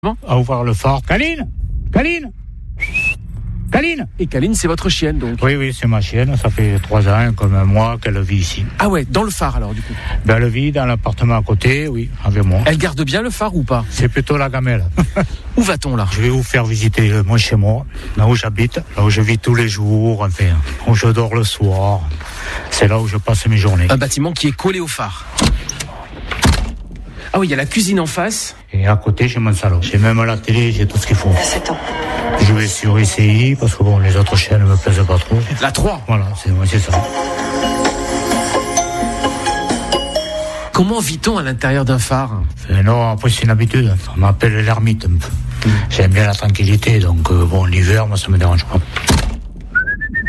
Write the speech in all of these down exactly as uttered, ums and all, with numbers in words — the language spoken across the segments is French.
rapidement à ouvrir le phare. Caline Caline Caline Et Caline, c'est votre chienne, donc? Oui, oui, c'est ma chienne. Ça fait trois ans, comme moi, qu'elle vit ici. Ah ouais, dans le phare, alors, du coup? Ben, elle vit dans l'appartement à côté, oui, avec moi. Elle garde bien le phare ou pas? C'est plutôt la gamelle. Où va-t-on, là? Je vais vous faire visiter, euh, moi, chez moi, là où j'habite, là où je vis tous les jours, enfin, où je dors le soir. C'est là où je passe mes journées. Un bâtiment qui est collé au phare. Ah oui, il y a la cuisine en face. Et à côté, j'ai mon salon. J'ai même la télé, j'ai tout ce qu'il faut. À sept ans. Je vais sur I C I, parce que bon, les autres chaînes ne me plaisent pas trop. La trois. Voilà, c'est, c'est ça. Comment vit-on à l'intérieur d'un phare? Euh, non, après, c'est une habitude. On m'appelle l'ermite un peu. Mmh. J'aime bien la tranquillité, donc euh, bon, l'hiver, moi, ça me dérange pas. Aline ?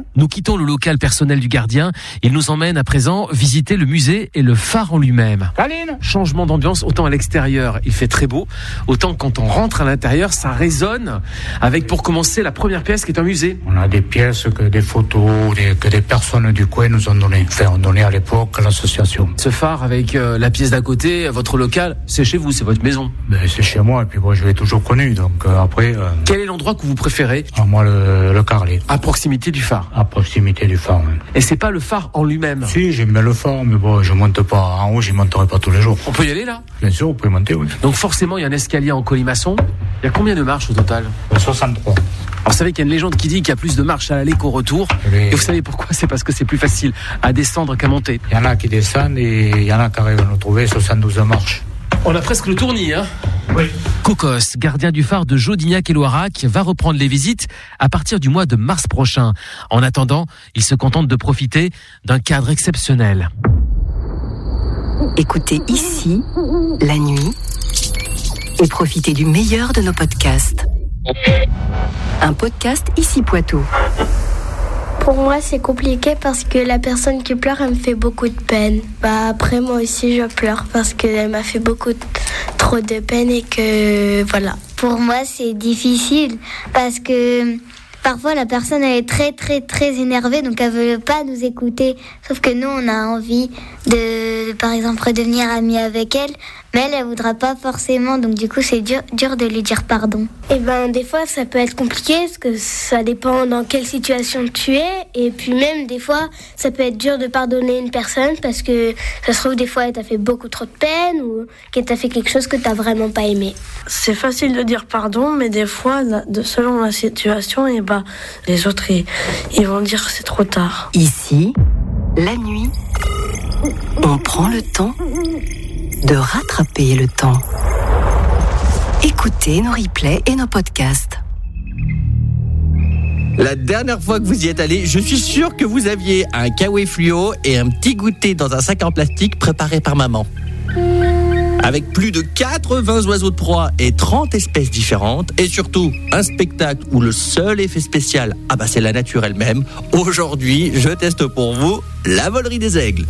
Nous quittons le local personnel du gardien. Il nous emmène à présent visiter le musée et le phare en lui-même. Aline ? Changement d'ambiance, autant à l'extérieur, il fait très beau, autant quand on rentre à l'intérieur, ça résonne avec, pour commencer, la première pièce qui est un musée. On a des pièces que des photos, des, que des personnes du coin nous ont donné. Enfin, ont donné à l'époque à l'association. Ce phare avec euh, la pièce d'à côté, votre local, c'est chez vous, c'est votre maison. Ben, c'est chez moi, et puis moi, je l'ai toujours connu, donc euh, après... Euh... Quel est l'endroit que vous préférez ? Ah, moi, le, le Carlet. À proximité du phare. À proximité du phare, oui. Et c'est pas le phare en lui-même? Si, j'aime bien le phare, mais bon, je monte pas en haut, j'y monterai pas tous les jours. On peut y aller là? Bien sûr, vous pouvez monter, oui. Donc forcément, il y a un escalier en colimaçon. Il y a combien de marches au total? soixante-trois. Alors vous savez qu'il y a une légende qui dit qu'il y a plus de marches à l'aller qu'au retour. Oui. Et vous savez pourquoi? C'est parce que c'est plus facile à descendre qu'à monter. Il y en a qui descendent et il y en a qui arrivent à nous trouver soixante-douze marches. On a presque le tournis, hein? Oui. Cocos, gardien du phare de Jodignac et Loirac, va reprendre les visites à partir du mois de mars prochain. En attendant, il se contente de profiter d'un cadre exceptionnel. Écoutez ici, la nuit, et profitez du meilleur de nos podcasts. Un podcast Ici Poitou. Pour moi, c'est compliqué parce que la personne qui pleure, elle me fait beaucoup de peine. Bah, après, moi aussi, je pleure parce qu'elle m'a fait beaucoup de, trop de peine et que, voilà. Pour moi, c'est difficile parce que parfois, la personne, elle est très, très, très énervée, donc elle veut pas nous écouter. Sauf que nous, on a envie de, par exemple, redevenir amis avec elle, mais elle, elle voudra pas forcément, donc du coup, c'est dur, dur de lui dire pardon. Et ben, des fois, ça peut être compliqué parce que ça dépend dans quelle situation tu es. Et puis même, des fois, ça peut être dur de pardonner une personne parce que ça se trouve, des fois, elle t'a fait beaucoup trop de peine ou qu'elle t'a fait quelque chose que t'as vraiment pas aimé. C'est facile de dire pardon, mais des fois, de, selon la situation, et bah, les autres, ils, ils vont dire que c'est trop tard. Ici, la nuit, on prend le temps de rattraper le temps. Écoutez nos replays et nos podcasts. La dernière fois que vous y êtes allé, je suis sûr que vous aviez un kawaii fluo et un petit goûter dans un sac en plastique préparé par maman. Avec plus de quatre-vingts oiseaux de proie et trente espèces différentes, et surtout un spectacle où le seul effet spécial, ah bah c'est la nature elle-même. Aujourd'hui, je teste pour vous la volerie des aigles.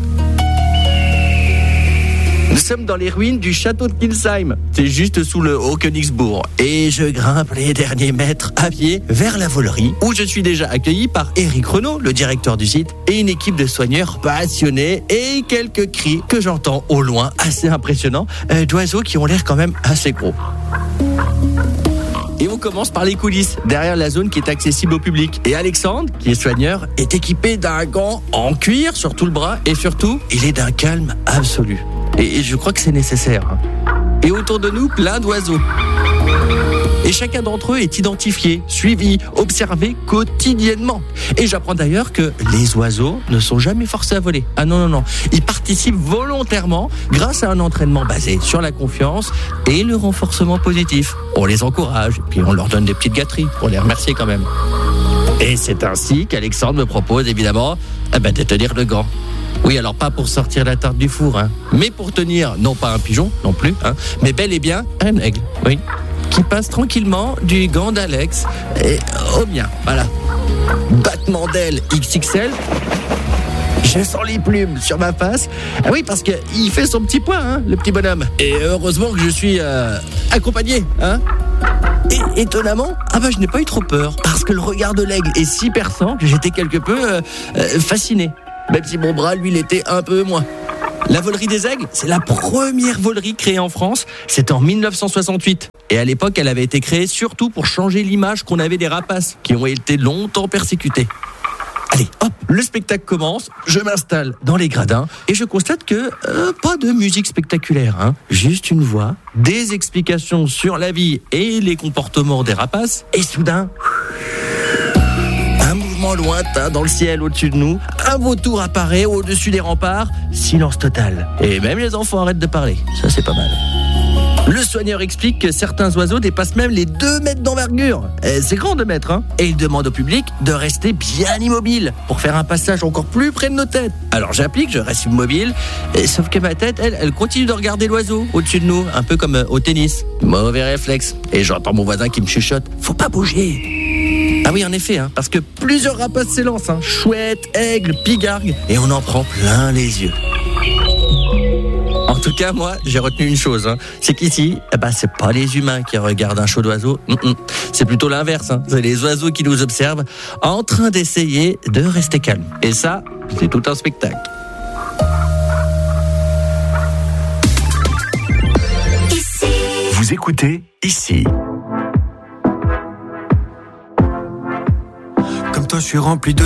Nous sommes dans les ruines du château de Kilsheim. C'est juste sous le Haut-Königsbourg. Et je grimpe les derniers mètres à pied vers la volerie, où je suis déjà accueilli par Éric Renaud, le directeur du site, et une équipe de soigneurs passionnés, et quelques cris que j'entends au loin, assez impressionnants, euh, d'oiseaux qui ont l'air quand même assez gros. Et on commence par les coulisses, derrière la zone qui est accessible au public. Et Alexandre, qui est soigneur, est équipé d'un gant en cuir sur tout le bras, et surtout, il est d'un calme absolu. Et je crois que c'est nécessaire. Et autour de nous, plein d'oiseaux. Et chacun d'entre eux est identifié, suivi, observé quotidiennement. Et j'apprends d'ailleurs que les oiseaux ne sont jamais forcés à voler. Ah non, non, non. Ils participent volontairement grâce à un entraînement basé sur la confiance et le renforcement positif. On les encourage, puis on leur donne des petites gâteries pour les remercier quand même. Et c'est ainsi qu'Alexandre me propose évidemment eh ben, de tenir le gant. Oui, alors pas pour sortir la tarte du four, hein, mais pour tenir, non pas un pigeon, non plus, hein, mais bel et bien un aigle, oui, qui passe tranquillement du gant d'Alex et au mien, voilà. Battement d'aile X X L, je sens les plumes sur ma face, ah oui, parce qu'il fait son petit poids, hein, le petit bonhomme, et heureusement que je suis euh, accompagné, hein. Et étonnamment, ah bah je n'ai pas eu trop peur, parce que le regard de l'aigle est si perçant que j'étais quelque peu euh, euh, fasciné. Même si mon bras, lui, l'était un peu moins. La volerie des aigles, c'est la première volerie créée en France. C'était en mille neuf cent soixante-huit. Et à l'époque, elle avait été créée surtout pour changer l'image qu'on avait des rapaces qui ont été longtemps persécutés. Allez, hop, le spectacle commence, je m'installe dans les gradins et je constate que euh, pas de musique spectaculaire, hein. Juste une voix, des explications sur la vie et les comportements des rapaces et soudain, un mouvement lointain dans le ciel au-dessus de nous, un vautour apparaît au-dessus des remparts, silence total. Et même les enfants arrêtent de parler, ça c'est pas mal. Le soigneur explique que certains oiseaux dépassent même les deux mètres d'envergure. Et c'est grand deux mètres, hein. Et il demande au public de rester bien immobile pour faire un passage encore plus près de nos têtes. Alors j'applique, je reste immobile, et sauf que ma tête, elle, elle continue de regarder l'oiseau au-dessus de nous, un peu comme au tennis. Mauvais réflexe. Et j'entends mon voisin qui me chuchote, faut pas bouger. Ah oui, en effet, hein, parce que plusieurs rapaces s'élancent, hein, chouette, aigle, pigargue, et on en prend plein les yeux. En tout cas, moi, j'ai retenu une chose, hein. C'est qu'ici, eh ben, c'est pas les humains qui regardent un show d'oiseaux. Mm-mm. C'est plutôt l'inverse, hein. C'est les oiseaux qui nous observent en train d'essayer de rester calmes. Et ça, c'est tout un spectacle. Vous écoutez Ici. Comme toi, je suis rempli de